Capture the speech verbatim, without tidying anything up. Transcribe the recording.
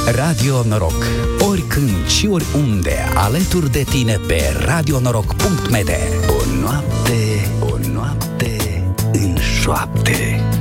Radio Noroc. Oricând și oriunde, alături de tine pe radio noroc punct m d. O noapte, o noapte în șoapte.